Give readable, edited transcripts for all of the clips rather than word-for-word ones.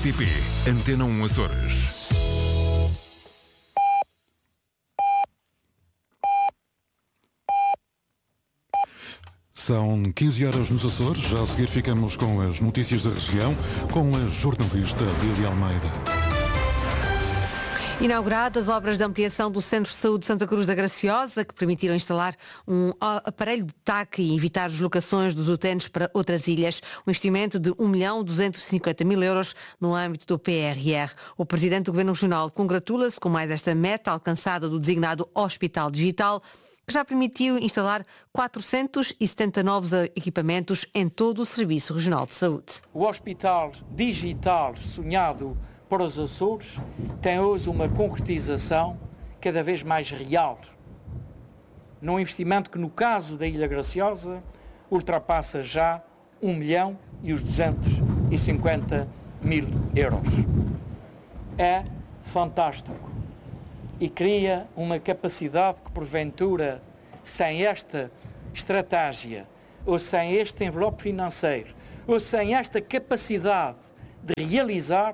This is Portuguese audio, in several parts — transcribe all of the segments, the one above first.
RTP Antena 1 Açores. São 15 horas nos Açores. Já a seguir ficamos com as notícias da região, com a jornalista Lídia Almeida. Inauguradas obras de ampliação do Centro de Saúde de Santa Cruz da Graciosa, que permitiram instalar um aparelho de TAC e evitar deslocações dos utentes para outras ilhas. Um investimento de 1.250.000 euros no âmbito do PRR. O Presidente do Governo Regional congratula-se com mais esta meta alcançada do designado Hospital Digital, que já permitiu instalar 470 novos equipamentos em todo o Serviço Regional de Saúde. O Hospital Digital sonhado para os Açores tem hoje uma concretização cada vez mais real, num investimento que, no caso da Ilha Graciosa, ultrapassa já 1.250.000 euros. É fantástico e cria uma capacidade que, porventura, sem esta estratégia, ou sem este envelope financeiro, ou sem esta capacidade de realizar,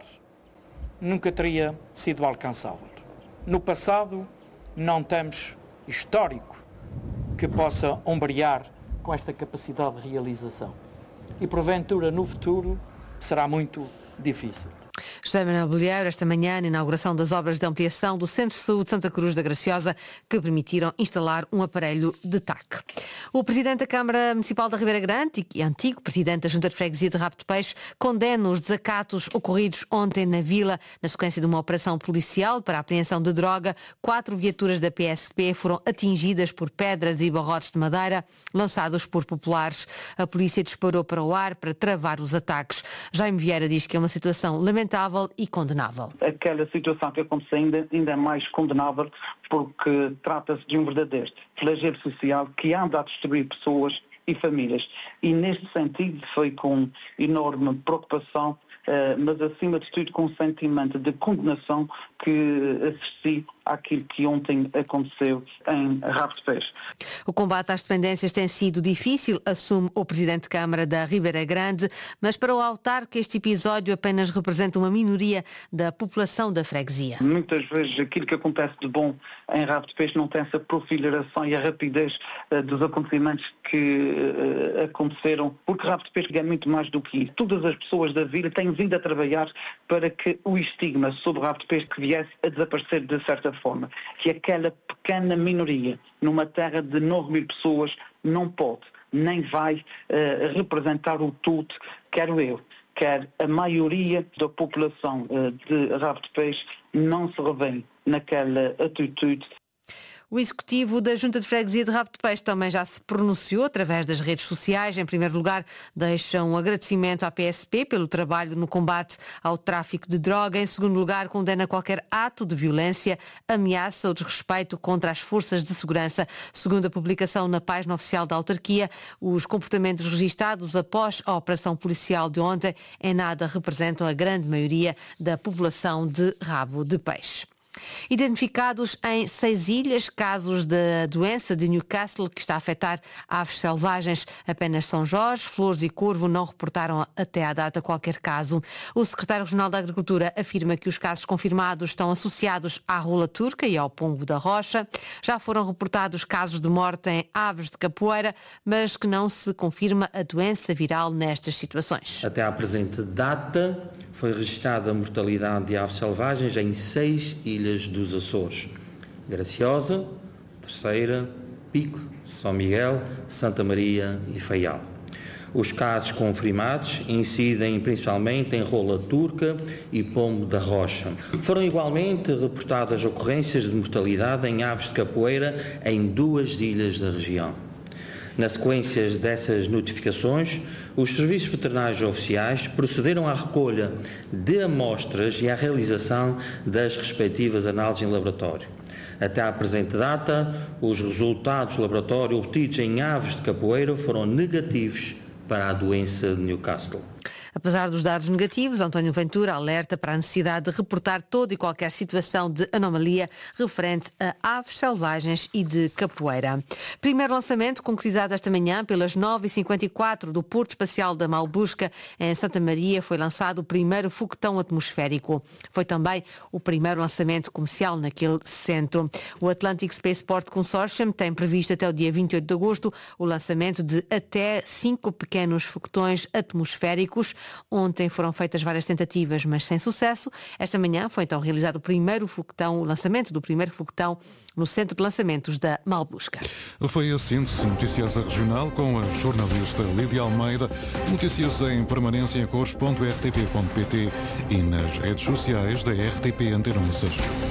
nunca teria sido alcançável. No passado, não temos histórico que possa ombrear com esta capacidade de realização. E, porventura, no futuro, será muito difícil. José Manuel Bolheiro, esta manhã, na inauguração das obras de ampliação do Centro de Saúde de Santa Cruz da Graciosa, que permitiram instalar um aparelho de TAC. O Presidente da Câmara Municipal da Ribeira Grande e antigo Presidente da Junta de Freguesia de Rabo de Peixe condena os desacatos ocorridos ontem na Vila, na sequência de uma operação policial para a apreensão de droga. 4 viaturas da PSP foram atingidas por pedras e barrotes de madeira lançados por populares. A polícia disparou para o ar para travar os ataques. Jaime Vieira diz que é uma situação lamentável e condenável. Aquela situação que aconteceu ainda é mais condenável, porque trata-se de um verdadeiro flagelo social que anda a destruir pessoas e famílias. E neste sentido foi com enorme preocupação, mas acima de tudo com um sentimento de condenação que assisti àquilo que ontem aconteceu em Rabo de Peixe. O combate às dependências tem sido difícil, assume o Presidente de Câmara da Ribeira Grande, mas para o autarca este episódio apenas representa uma minoria da população da freguesia. Muitas vezes aquilo que acontece de bom em Rabo de Peixe não tem essa profilação e a rapidez dos acontecimentos que aconteceram, porque Rabo de Peixe é muito mais do que isso. Todas as pessoas da vila têm vindo a trabalhar para que o estigma sobre Rabo de Peixe que viesse a desaparecer de certa forma, que aquela pequena minoria numa terra de 9.000 pessoas não pode, nem vai representar o todo, quero eu, quer a maioria da população de Rabo de Peixe não se revê naquela atitude. O Executivo da Junta de Freguesia de Rabo de Peixe também já se pronunciou através das redes sociais. Em primeiro lugar, deixa um agradecimento à PSP pelo trabalho no combate ao tráfico de droga. Em segundo lugar, condena qualquer ato de violência, ameaça ou desrespeito contra as forças de segurança. Segundo a publicação na página oficial da autarquia, os comportamentos registados após a operação policial de ontem em nada representam a grande maioria da população de Rabo de Peixe. Identificados em 6 ilhas casos da doença de Newcastle que está a afetar aves selvagens. Apenas São Jorge, Flores e Corvo não reportaram até à data qualquer caso. O secretário regional da Agricultura afirma que os casos confirmados estão associados à rola turca e ao pombo da rocha. Já foram reportados casos de morte em aves de capoeira, mas que não se confirma a doença viral nestas situações. Até à presente data foi registrada a mortalidade de aves selvagens em 6 ilhas dos Açores: Graciosa, Terceira, Pico, São Miguel, Santa Maria e Faial. Os casos confirmados incidem principalmente em rola turca e pombo da rocha. Foram igualmente reportadas ocorrências de mortalidade em aves de capoeira em 2 ilhas da região. Na sequência dessas notificações, os serviços veterinários oficiais procederam à recolha de amostras e à realização das respectivas análises em laboratório. Até à presente data, os resultados de laboratório obtidos em aves de capoeira foram negativos para a doença de Newcastle. Apesar dos dados negativos, António Ventura alerta para a necessidade de reportar toda e qualquer situação de anomalia referente a aves selvagens e de capoeira. Primeiro lançamento concretizado esta manhã pelas 9h54 do Porto Espacial da Malbusca, em Santa Maria, foi lançado o primeiro foguetão atmosférico. Foi também o primeiro lançamento comercial naquele centro. O Atlantic Spaceport Consortium tem previsto até o dia 28 de agosto o lançamento de até 5 pequenos foguetões atmosféricos. Ontem foram feitas várias tentativas, mas sem sucesso. Esta manhã foi então realizado o lançamento do primeiro foguetão no centro de lançamentos da Malbusca. Foi a síntese noticiosa regional com a jornalista Lídia Almeida. Notícias em permanência em cores.rtp.pt e nas redes sociais da RTP Antena Açores.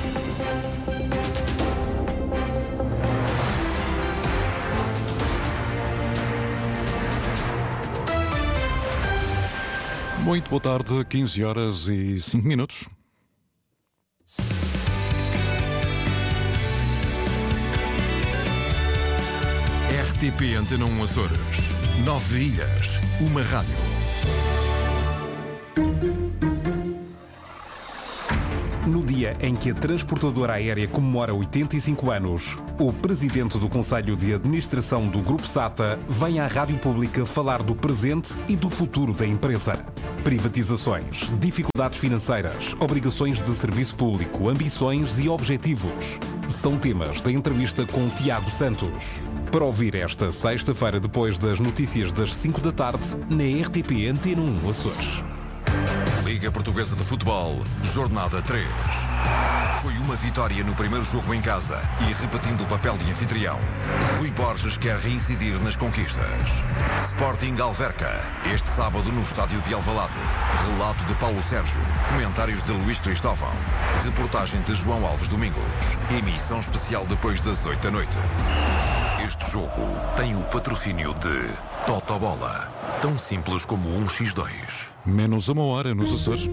Muito boa tarde, 15 horas e 5 minutos. RTP Antena Açores. 9 ilhas, uma rádio. No dia em que a transportadora aérea comemora 85 anos, o presidente do Conselho de Administração do Grupo SATA vem à Rádio Pública falar do presente e do futuro da empresa. Privatizações, dificuldades financeiras, obrigações de serviço público, ambições e objetivos. São temas da entrevista com Tiago Santos. Para ouvir esta sexta-feira depois das notícias das 5 da tarde, na RTP Antena Açores. Liga Portuguesa de Futebol, Jornada 3. Foi uma vitória no primeiro jogo em casa e repetindo o papel de anfitrião, Rui Borges quer reincidir nas conquistas. Sporting Alverca, este sábado no estádio de Alvalade. Relato de Paulo Sérgio, comentários de Luís Cristóvão, reportagem de João Alves Domingos, emissão especial depois das 8 da noite. Este jogo tem o patrocínio de Totobola, tão simples como 1x2. Menos uma hora nos Açores.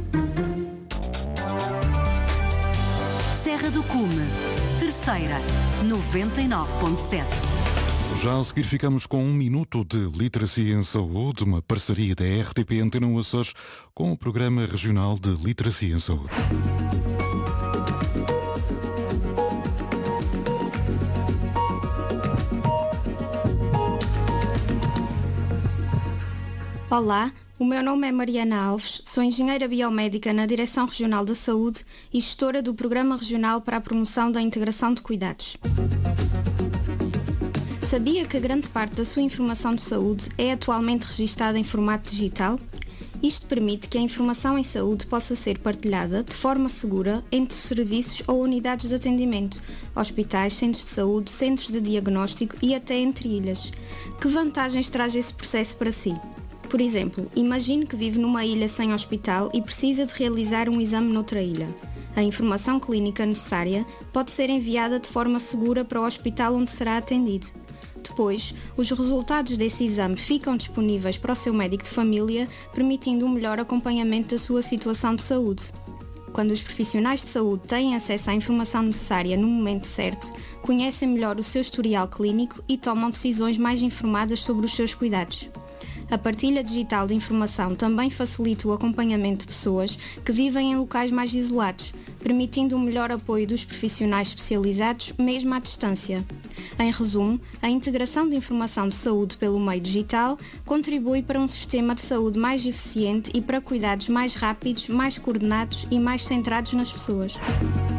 Serra do Cume, Terceira, 99.7. Já a seguir ficamos com 1 minuto de literacia em saúde, uma parceria da RTP Antena Açores com o Programa Regional de Literacia em Saúde. Olá, o meu nome é Mariana Alves, sou engenheira biomédica na Direção Regional da Saúde e gestora do Programa Regional para a Promoção da Integração de Cuidados. Sabia que grande parte da sua informação de saúde é atualmente registada em formato digital? Isto permite que a informação em saúde possa ser partilhada de forma segura entre serviços ou unidades de atendimento, hospitais, centros de saúde, centros de diagnóstico e até entre ilhas. Que vantagens traz esse processo para si? Por exemplo, imagine que vive numa ilha sem hospital e precisa de realizar um exame noutra ilha. A informação clínica necessária pode ser enviada de forma segura para o hospital onde será atendido. Depois, os resultados desse exame ficam disponíveis para o seu médico de família, permitindo um melhor acompanhamento da sua situação de saúde. Quando os profissionais de saúde têm acesso à informação necessária no momento certo, conhecem melhor o seu historial clínico e tomam decisões mais informadas sobre os seus cuidados. A partilha digital de informação também facilita o acompanhamento de pessoas que vivem em locais mais isolados, permitindo um melhor apoio dos profissionais especializados, mesmo à distância. Em resumo, a integração de informação de saúde pelo meio digital contribui para um sistema de saúde mais eficiente e para cuidados mais rápidos, mais coordenados e mais centrados nas pessoas.